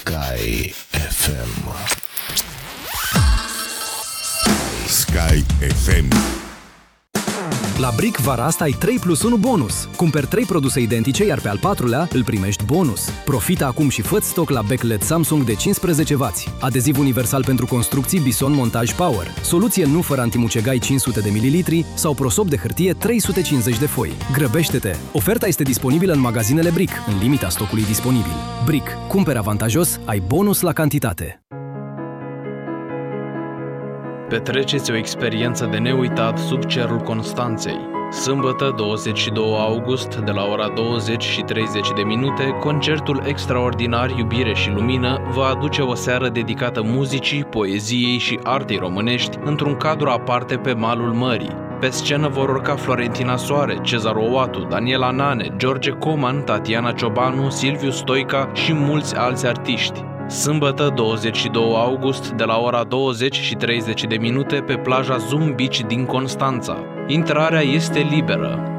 Sky FM. Sky FM. La Brick vara asta ai 3+1 bonus. Cumperi 3 produse identice, iar pe al 4-lea îl primești bonus. Profită acum și fă stoc la backlet Samsung de 15W. Adeziv universal pentru construcții Bison Montaj Power. Soluție nu fără antimucegai 500 de ml sau prosop de hârtie 350 de foi. Grăbește-te! Oferta este disponibilă în magazinele Brick, în limita stocului disponibil. Brick. Cumperi avantajos, ai bonus la cantitate. Petreceți o experiență de neuitat sub cerul Constanței. Sâmbătă, 22 august, de la ora 20:30, concertul extraordinar Iubire și Lumină va aduce o seară dedicată muzicii, poeziei și artei românești într-un cadru aparte pe malul mării. Pe scenă vor urca Florentina Soare, Cezar Oatu, Daniela Nane, George Coman, Tatiana Ciobanu, Silviu Stoica și mulți alți artiști. Sâmbătă, 22 august, de la ora 20:30, pe plaja Zoom Beach din Constanța. Intrarea este liberă.